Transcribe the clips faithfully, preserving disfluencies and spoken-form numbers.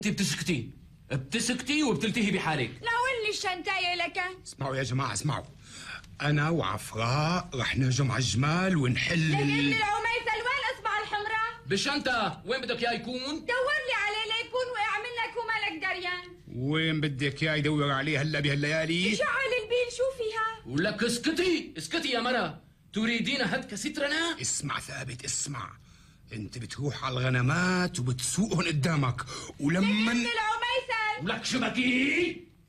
انت بتسكتي بتسكتي وبتلتهي بحالك. لا ولي الشنتايه لك. اسمعوا يا جماعة اسمعوا، أنا وعفراء رح نهجم على الجمال ونحل لك ال... ابن العميسة وين اصبع الحمراء؟ بالشنطة. وين بدك اياه يكون؟ دور لي عليه ليكون وقع منك ومالك دريان. وين بدك يا يدور عليه هلا بهالليالي؟ شعل البيل شو فيها؟ ولك اسكتي اسكتي يا مرة، تريدين هتك سترنا؟ اسمع ثابت اسمع، انت بتروح على الغنمات وبتسوقهن قدامك ولما ابن العميسة ولك شبكي.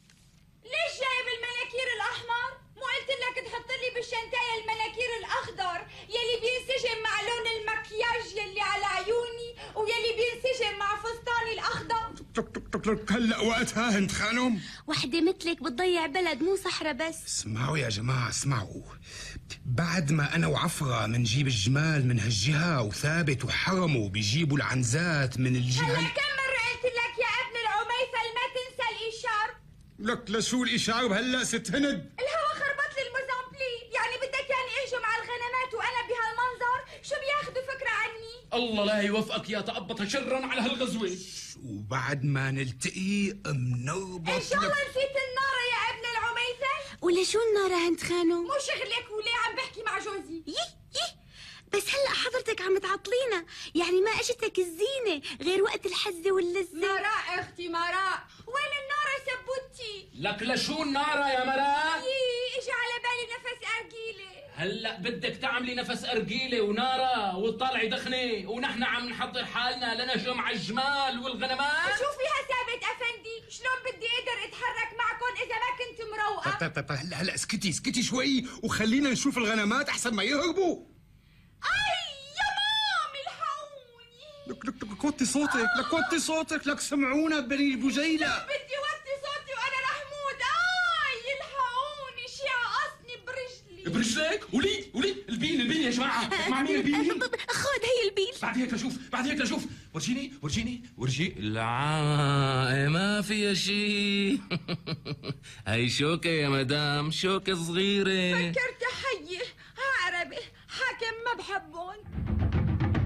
ليش جايب المناكير الاحمر؟ مو قلت لك تحط لي بالشنتايه المناكير الاخضر يلي بينسجم مع لون المكياج يلي على عيوني ويلي بينسجم مع فستاني الاخضر. تك تك تك تك هلا وقتها هند خانم. وحدة مثلك بتضيع بلد مو صحرا بس. اسمعوا يا جماعة اسمعوا، بعد ما أنا وعفرة منجيب الجمال من هالجهة وثابت وحرمه بيجيبوا العنزات من الجهة. هلا كم مرة قلت لك يا ابن العميسة ما تنسى الإشار؟ لك لشو الإشارة هلا ست هند؟ الهوا خربط لي الموزامبلي، يعني بدك يعني اهجم على الغنمات وأنا بهالمنظر؟ شو بياخذوا فكرة عني؟ الله لا يوفقك يا تأبط شرا على هالغزوة. وبعد ما نلتقي منربط إن شاء الله نسيت النار يا ابن العميسة. ولا شو النار هند خانم؟ مو شغلك وليه عم بحكي مع جوزي. يي يي بس هلا حضرتك عم تعطلينا، يعني ما اجتك الزينة غير وقت الحزة واللذة. مراء اختي مراء، وين النار سبوتي؟ لك لشو النارة يا مرة؟ يي اجى على بالي نفس أرجيلة. هلا بدك تعملي نفس أرجيلة ونارة وتطلعي دخنة ونحن عم نحضر حالنا لنهجم على الجمال والغنمات. شو فيها ثابت أفندي؟ شلون بدي أقدر أتحرك معكم إذا ما كنت مروقة؟ طيب طيب طيب هلا هلا اسكتي اسكتي شوي وخلينا نشوف الغنمات أحسن ما يهربوا. أي يا مام الحقوني. لك لك لك وطي صوتك، لك وطي صوتك، لك سمعونا بني البجيلة. بدي وطي صوتي وأنا رح موت. أي الحقوني شي عقصني برجلي. برجلك؟ ولي ولي البين البين يا جماعة، مع مين البين؟ خذ هي البيل. بعد هيك لشوف بعد هيك لشوف ورجيني ورجيني ورجي. لا ما فيها شي. هي شوكة يا مدام، شوكة صغيرة. فكرت